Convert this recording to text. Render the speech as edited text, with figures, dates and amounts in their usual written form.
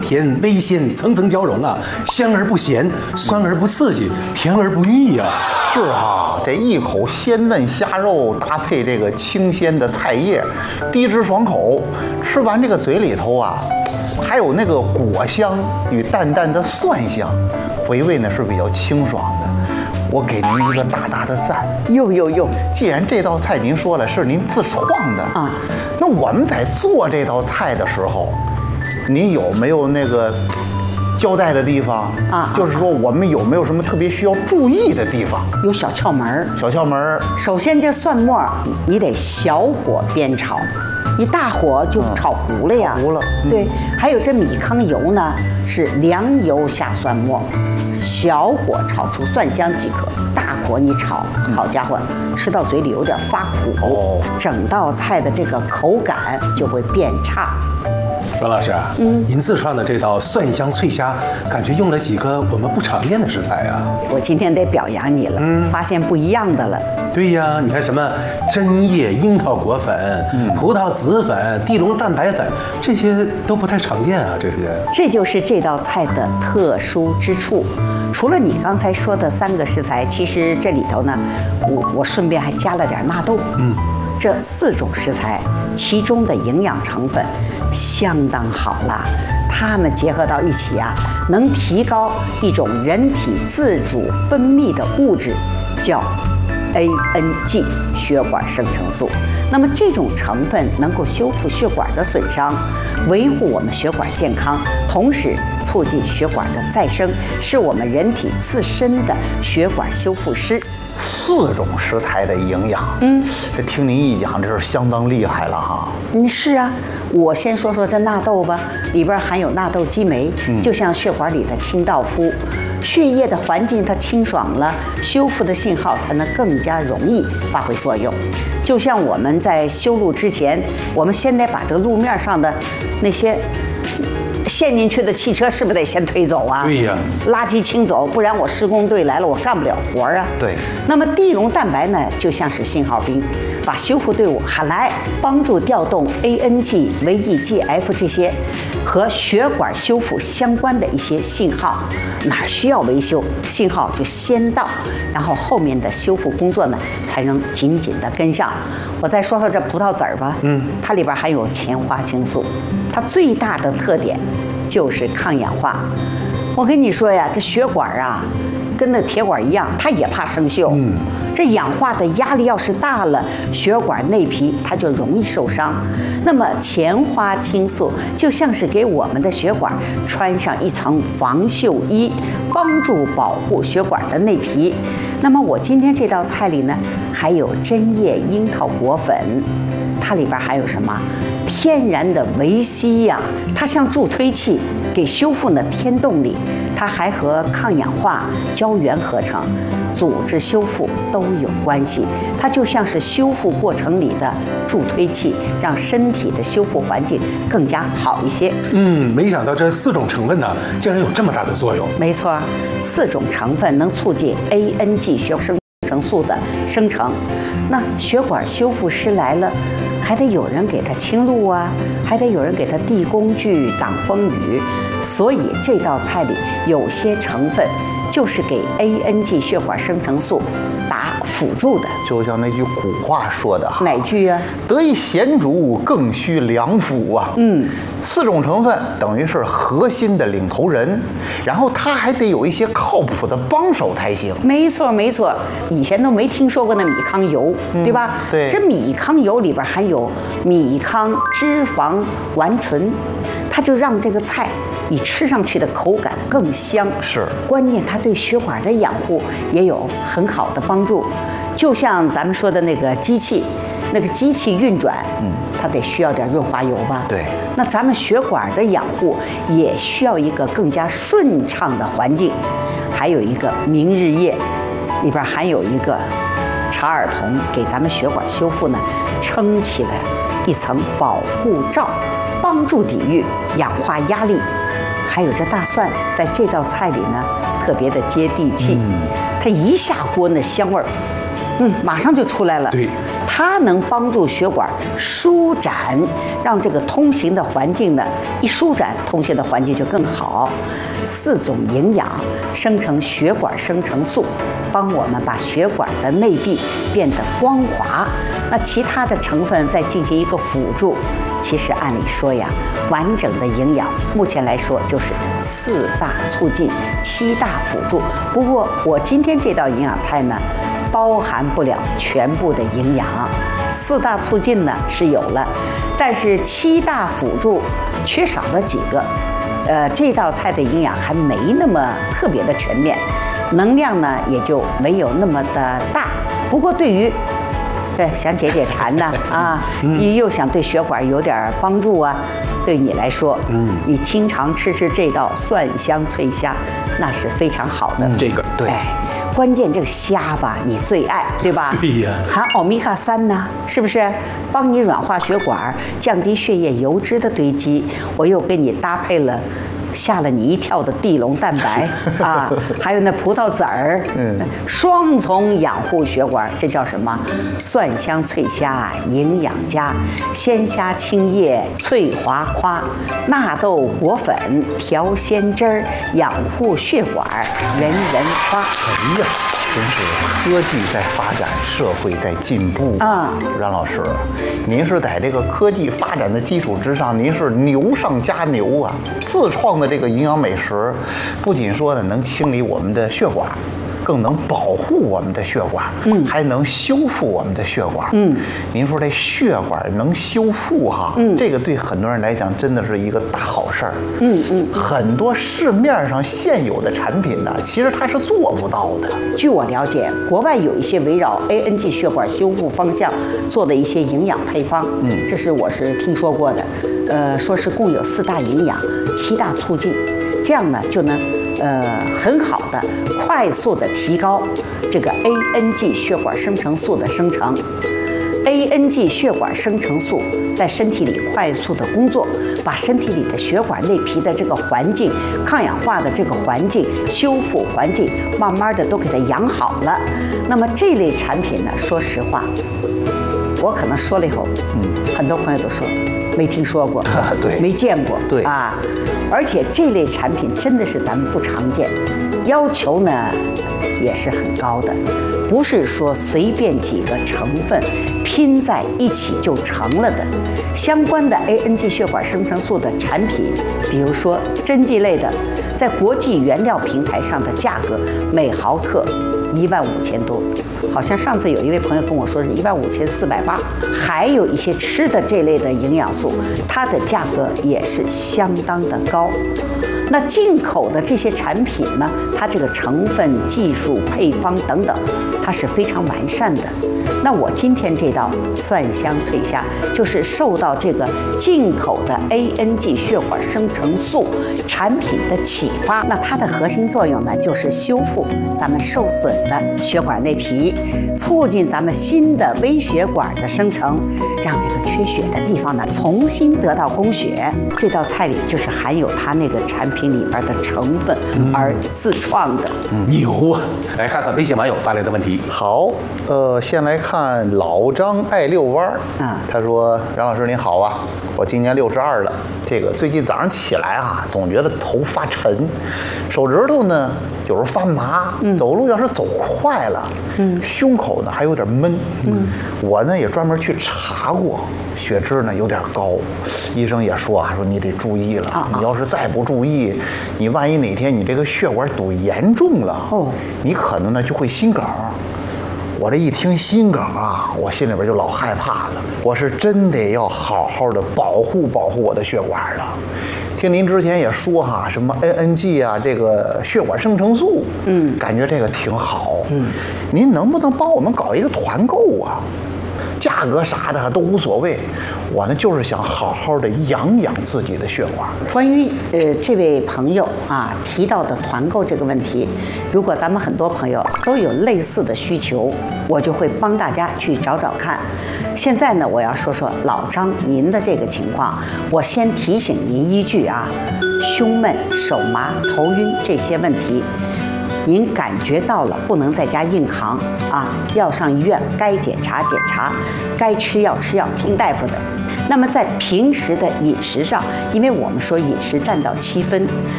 甜微鲜层层交融啊，香而不咸，酸而不刺激，甜而不腻呀。 是啊，这一口鲜嫩虾肉搭配这个清鲜的菜叶，低脂爽口，吃完这个嘴里头啊，还有那个果香与淡淡的蒜香，回味呢是比较清爽的。我给您一个大大的赞。 哟！ 既然这道菜您说了是您自创的啊， 那我们在做这道菜的时候，您有没有那个交代的地方啊？ 就是说我们有没有什么特别需要注意的地方？ 有小窍门儿。 小窍门儿。 首先，这蒜末你得小火煸炒，你大火就炒糊了呀。 糊了。 对，还有这米糠油呢，是凉油下蒜末，小火炒出蒜香即可。大火你炒，好家伙，吃到嘴里有点发苦，整道菜的这个口感就会变差。 阮老师，您自创的这道蒜香脆虾，感觉用了几个我们不常见的食材啊。 我今天得表扬你了，发现不一样的了。 对呀，你看什么针叶樱桃果粉、葡萄籽粉、地龙蛋白粉，这些都不太常见啊， 这就是这道菜的特殊之处。除了你刚才说的3个食材，其实这里头呢，我顺便还加了点纳豆。这4种食材，其中的营养成分相当好了，它们结合到一起啊，能提高一种人体自主分泌的物质，叫ANG 血管生成素。那么这种成分能够修复血管的损伤，维护我们血管健康，同时促进血管的再生，是我们人体自身的血管修复师。 4种食材的营养，这听您一讲，这是相当厉害了哈。 是啊，我先说说这纳豆吧，里边含有纳豆激酶，就像血管里的清道夫。血液的环境它清爽了，修复的信号才能更加容易发挥作用。就像我们在修路之前，我们先得把这个路面上的那些陷进去的汽车是不是得先推走啊？ 对呀， 垃圾清走，不然我施工队来了，我干不了活啊。 对。 那么地龙蛋白呢，就像是信号兵，把修复队伍喊来，帮助调动 ANG、VEGF 这些和血管修复相关的一些信号，哪需要维修，信号就先到，然后后面的修复工作呢才能紧紧的跟上。我再说说这葡萄籽儿吧，它里边含有前花青素，它最大的特点就是抗氧化。我跟你说呀，这血管啊，跟那铁管一样，它也怕生锈。这氧化的压力要是大了，血管内皮它就容易受伤。那么前花青素就像是给我们的血管穿上一层防锈衣，帮助保护血管的内皮。那么我今天这道菜里呢，还有针叶樱桃果粉，它里边还有什么？天然的维 C 呀，它像助推器，给修复呢添动力。它还和抗氧化、胶原合成、组织修复都有关系。它就像是修复过程里的助推器，让身体的修复环境更加好一些。 没想到这4种成分呢，竟然有这么大的作用。 没错，4种成分能促进 ANG 血管生成素的生成。那血管修复师来了，还得有人给他清路啊，还得有人给他递工具、挡风雨。所以这道菜里有些成分就是给 ANG 血管生成素打辅助的。 就像那句古话说的哈， 哪句啊？ 得以贤主，更需良辅啊。4种成分等于是核心的领头人，然后他还得有一些靠谱的帮手才行。 没错没错，以前都没听说过那米糠油，对吧？ 对。 这米糠油里边含有米糠脂肪烷醇，它就让这个菜你吃上去的口感更香。 是。 关键它对血管的养护也有很好的帮助。就像咱们说的那个机器运转，它得需要点润滑油吧？ 对。 那咱们血管的养护也需要一个更加顺畅的环境。还有一个明日叶，里边含有一个茶尔酮，给咱们血管修复呢撑起了一层保护罩，帮助抵御氧化压力。还有这大蒜，在这道菜里呢特别的接地气，它一下锅那香味儿，马上就出来了。 对， 它能帮助血管舒展，让这个通行的环境呢一舒展，通行的环境就更好。4种营养生成血管生成素，帮我们把血管的内壁变得光滑。那其他的成分再进行一个辅助。其实按理说呀，完整的营养目前来说就是4大促进，7大辅助。不过我今天这道营养菜呢，包含不了全部的营养。4大促进呢是有了，但是7大辅助缺少了几个。这道菜的营养还没那么特别的全面，能量呢也就没有那么的大。不过对于想解解馋呢你又想对血管有点帮助啊，对你来说，你经常吃这道蒜香脆虾，那是非常好的。 这个对。 关键这个虾吧，你最爱，对吧？ 对呀， 含欧米伽3呢，是不是？帮你软化血管，降低血液油脂的堆积。我又给你搭配了吓了你一跳的地龙蛋白还有那葡萄籽儿，双重养护血管，这叫什么？蒜香脆虾营养佳，鲜虾青叶脆滑夸，纳豆果粉调鲜汁儿，养护血管，人人夸。 哎呀，真是科技在发展，社会在进步冉老师，您是在这个科技发展的基础之上，您是牛上加牛啊！自创的这个营养美食，不仅说呢能清理我们的血管，更能保护我们的血管，还能修复我们的血管。您说这血管能修复这个对很多人来讲真的是一个大好事儿。很多市面上现有的产品呢，其实它是做不到的。 据我了解，国外有一些围绕 ANG 血管修复方向做的一些营养配方，这是我是听说过的。说是共有4大营养、7大促进，这样呢就能很好的、快速的提高这个 ANG 血管生成素的生成。ANG 血管生成素在身体里快速的工作，把身体里的血管内皮的这个环境、抗氧化的这个环境、修复环境，慢慢的都给它养好了。那么这类产品呢，说实话，我可能说了以后，很多朋友都说没听说过， 对， 没见过， 对而且这类产品真的是咱们不常见，要求呢也是很高的，不是说随便几个成分拼在一起就成了的。相关的 ANG 血管生成素的产品，比如说针剂类的，在国际原料平台上的价格每毫克15000多，好像上次有一位朋友跟我说是15480，还有一些吃的这类的营养素，它的价格也是相当的高。那进口的这些产品呢，它这个成分、技术、配方等等，它是非常完善的。那我今天这道蒜香脆虾，就是受到这个进口的 ANG 血管生成素产品的启发。那它的核心作用呢，就是修复咱们受损的血管内皮，促进咱们新的微血管的生成，让这个缺血的地方呢重新得到供血。这道菜里就是含有它那个产品里边的成分而自创的。 牛啊！来看看微信网友发来的问题。 好，先来看老张爱遛弯儿他说：“冉老师您好啊，我今年62了，这个最近早上起来总觉得头发沉，手指头呢有时候发麻，走路要是走快了，胸口呢还有点闷，我呢也专门去查过，血脂呢有点高，医生也说说你得注意了，你要是再不注意，你万一哪天你这个血管堵严重了，你可能呢就会心梗。”我这一听心梗我心里边就老害怕了。我是真得要好好的保护我的血管了。听您之前也说什么 ANG 这个血管生成素，感觉这个挺好。您能不能帮我们搞一个团购啊？价格啥的都无所谓，我呢就是想好好的养自己的血管。 关于这位朋友提到的团购这个问题，如果咱们很多朋友都有类似的需求，我就会帮大家去找找看。现在呢，我要说说老张您的这个情况，我先提醒您一句胸闷、手麻、头晕这些问题， 您感觉到了不能在家硬扛啊，要上医院，该检查检查，该吃药吃药，听大夫的。那么在平时的饮食上，因为我们说饮食占到7分，